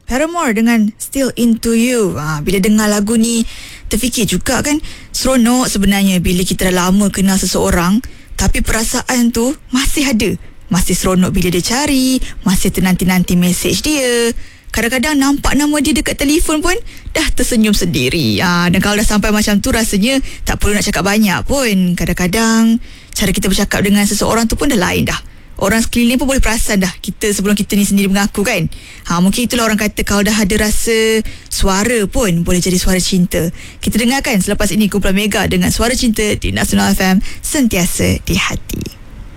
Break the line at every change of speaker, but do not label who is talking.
Paramore dengan Still Into You. Bila dengar lagu ni, terfikir juga kan, seronok sebenarnya bila kita dah lama kenal seseorang, tapi perasaan tu masih ada. Masih seronok bila dia cari, masih ternanti-nanti mesej dia. Kadang-kadang nampak nama dia dekat telefon pun dah tersenyum sendiri. Dan kalau dah sampai macam tu, rasanya tak perlu nak cakap banyak pun. Kadang-kadang cara kita bercakap dengan seseorang tu pun dah lain dah. Orang sekeliling pun boleh perasan dah kita sebelum kita ni sendiri mengaku kan. Mungkin itulah orang kata kalau dah ada rasa, suara pun boleh jadi suara cinta. Kita dengarkan selepas ini kumpulan Mega dengan Suara Cinta di Nasional FM, sentiasa di hati.